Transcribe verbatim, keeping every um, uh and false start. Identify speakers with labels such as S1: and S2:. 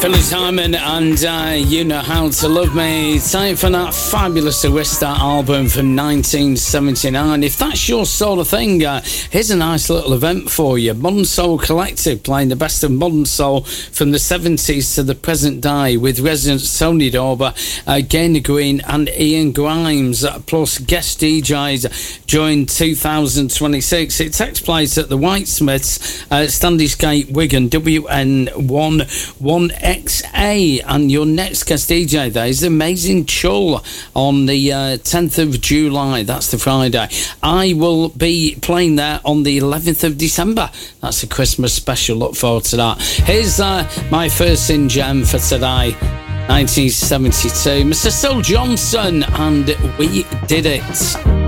S1: Phyllis Hyman and uh, You Know How to Love Me. Time for that fabulous Arista album from nineteen seventy-nine. If that's your sort of thing, uh, here's a nice little event for you. Modern Soul Collective playing the best of modern soul from the seventies to the present day with resident Tony Dober, uh, Gaynor Green and Ian Grimes, uh, plus guest D Js during two thousand twenty-six. It takes place at the Whitesmiths, uh, Standysgate, Wigan, W N one one X A, and your next guest D J there is Amazing Chull on the uh, tenth of July. That's the Friday. I will be playing there on the eleventh of December. That's a Christmas special. Look forward to that. Here's uh, my first in gem for today, nineteen seventy-two, Mister Syl Johnson, and We Did It.